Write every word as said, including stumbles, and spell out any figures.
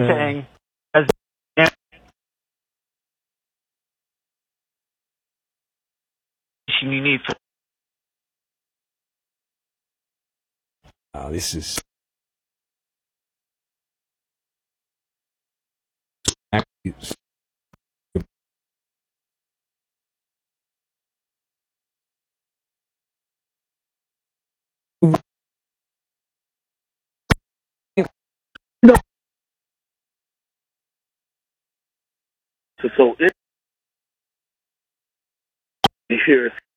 saying as you need for uh, this is So it here